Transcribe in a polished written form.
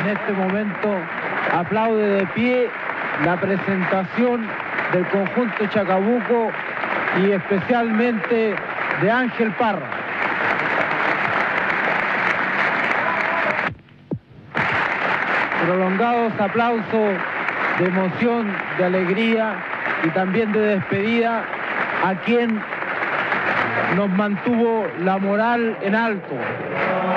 en este momento aplaude de pie la presentación del conjunto Chacabuco y especialmente de Ángel Parra. Prolongados aplausos de emoción, de alegría y también de despedida a quien nos mantuvo la moral en alto.